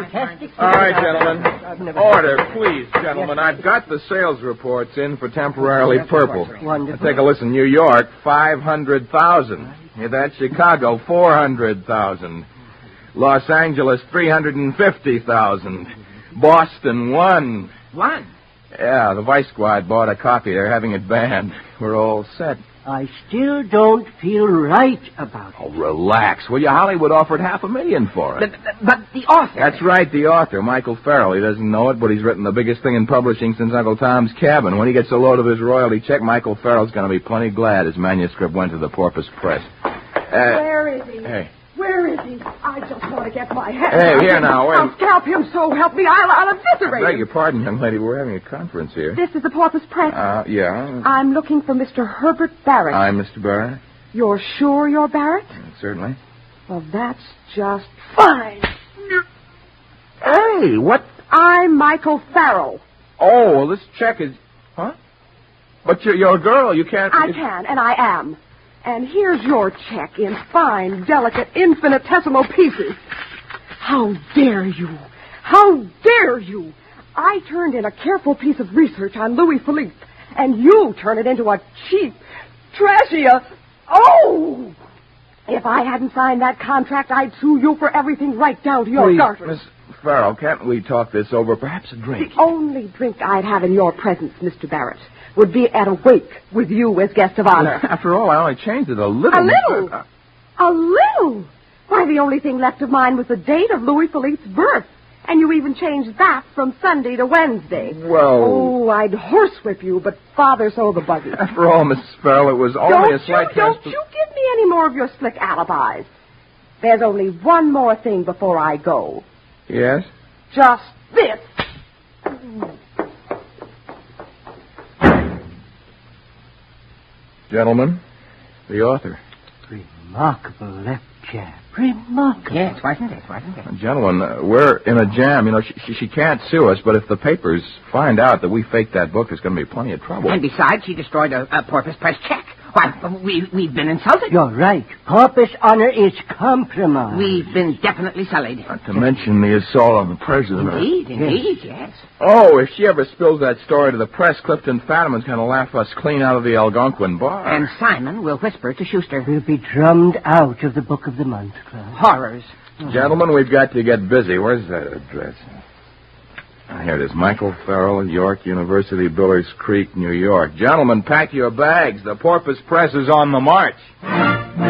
fantastic. All right, gentlemen. Order, please, gentlemen. I've got the sales reports in for Temporarily Purple. Wonderful. Take a listen. New York, 500,000. Hear that? Chicago, 400,000. Los Angeles, 350,000. Boston, 1. 1? Yeah, the Vice Squad bought a copy. They're having it banned. We're all set. I still don't feel right about it. Oh, relax, will you? Hollywood offered $500,000 for it. But the author... That's right, the author, Michael Farrell. He doesn't know it, but he's written the biggest thing in publishing since Uncle Tom's Cabin. When he gets a load of his royalty check, Michael Farrell's going to be plenty glad his manuscript went to the Porpoise Press. Where is he? Hey. Where is he? I just want to get my head. Hey, here now, wait. I'll scalp him, so help me. I'll eviscerate Beg him. your pardon, young lady. We're having a conference here. This is the Porpoise Press. Yeah. I'm looking for Mr. Herbert Barrett. I'm Mr. Barrett. You're sure you're Barrett? Certainly. Well, that's just fine. Hey, what? I'm Michael Farrell. Oh, well, this check is... Huh? But you're a girl. You can't... I can, and I am. And here's your check in fine, delicate, infinitesimal pieces. How dare you? How dare you? I turned in a careful piece of research on Louis Philippe, and you turn it into a cheap, trashy, Oh! If I hadn't signed that contract, I'd sue you for everything right down to your garters. Miss Farrell, can't we talk this over? Perhaps a drink? The only drink I'd have in your presence, Mr. Barrett, would be at a wake with you as guest of honor. After all, I only changed it a little. A little? A little? Why, the only thing left of mine was the date of Louis Philippe's birth. And you even changed that from Sunday to Wednesday. Well... Oh, I'd horsewhip you, but father so the buggy. After all, Miss Farrell, it was only a slight... Don't you give me any more of your slick alibis. There's only one more thing before I go. Yes? Just this. Gentlemen, the author. Remarkable left jab. Remarkable. Yes, wasn't it? Gentlemen, we're in a jam. You know, she can't sue us, but if the papers find out that we faked that book, there's going to be plenty of trouble. And besides, she destroyed a Porpoise Press check. Why, we've been insulted. You're right. Porpoise honor is compromised. We've been definitely sullied. Not to mention the assault on the president. Indeed, yes. Oh, if she ever spills that story to the press, Clifton Fadiman's going to laugh us clean out of the Algonquin bar. And Simon will whisper to Schuster. We'll be drummed out of the Book of the Month Club. Horrors. Gentlemen, we've got to get busy. Where's that address? Here it is. Michael Farrell, York University, Billers Creek, New York. Gentlemen, pack your bags. The Porpoise Press is on the march.